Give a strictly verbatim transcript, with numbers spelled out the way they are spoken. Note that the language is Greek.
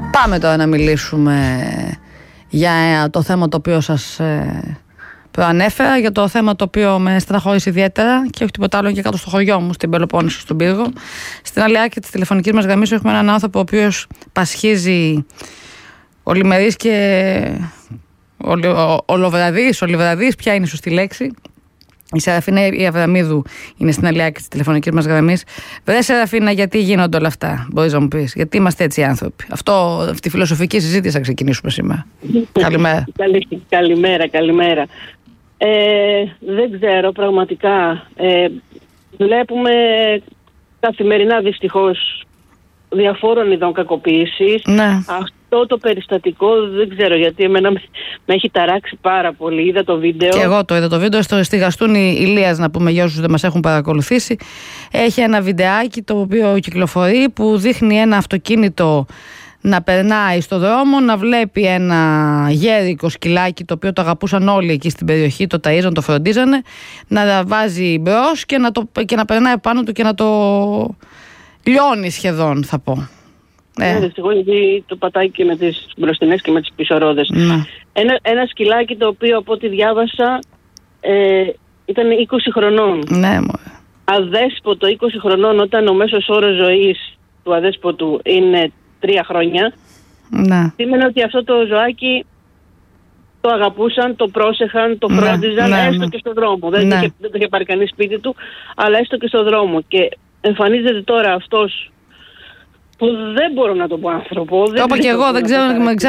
Πάμε τώρα να μιλήσουμε για το θέμα το οποίο σας ε, προανέφερα, για το θέμα το οποίο με στεναχώρησε ιδιαίτερα και όχι τίποτα άλλο και κάτω στο χωριό μου, στην Πελοπόννησο, στον Πύργο. Στην άλλη άκρη της τηλεφωνικής μας γραμμής έχουμε έναν άνθρωπο ο οποίος πασχίζει ολημερής και ολοβραδής, ολιβραδής, ποια είναι η σωστή λέξη. Η Σεραφίνα η Αβραμίδου είναι στην άλλη άκρη της τηλεφωνικής μας γραμμής. Βρε Σεραφίνα, γιατί γίνονται όλα αυτά, μπορείς να μου πεις? Γιατί είμαστε έτσι άνθρωποι? Αυτό, αυτή τη φιλοσοφική συζήτηση θα ξεκινήσουμε σήμερα. Καλημέρα. Καλη, καλημέρα, καλημέρα. Ε, δεν ξέρω πραγματικά. Ε, βλέπουμε καθημερινά δυστυχώς διαφόρων ειδών κακοποίησης. Ναι. Αυτό το περιστατικό δεν ξέρω γιατί εμένα με, με έχει ταράξει πάρα πολύ. Είδα το βίντεο. Και εγώ το είδα το βίντεο. Στο, στη Γαστούνη Ηλίας, να πούμε για όσους δεν μας έχουν παρακολουθήσει, έχει ένα βιντεάκι το οποίο κυκλοφορεί που δείχνει ένα αυτοκίνητο να περνάει στο δρόμο, να βλέπει ένα γέρικο σκυλάκι το οποίο το αγαπούσαν όλοι εκεί στην περιοχή, το ταΐζαν, το φροντίζανε, να βάζει μπρος και να, το, και να περνάει πάνω του και να το λιώνει σχεδόν, θα πω. Ναι, δυστυχώς, γιατί το πατάει και με τις μπροστινές και με τις πίσω ρόδες. Ναι. Ένα, ένα σκυλάκι το οποίο από ό,τι διάβασα ε, ήταν είκοσι χρονών. Ναι, μωρέ. Αδέσποτο είκοσι χρονών, όταν ο μέσος όρος ζωής του αδέσποτου είναι τρία χρόνια. Ναι. Σήμαινε ότι αυτό το ζωάκι το αγαπούσαν, το πρόσεχαν, το Ναι, φρόντιζαν, ναι, έστω ναι. και στον δρόμο. Δεν, Ναι. είχε, δεν το είχε πάρει κανείς σπίτι του, αλλά έστω και στον δρόμο. Και εμφανίζεται τώρα αυτός που δεν μπορώ να τον πω άνθρωπο. Το είπα και εγώ, δεν ξέρω,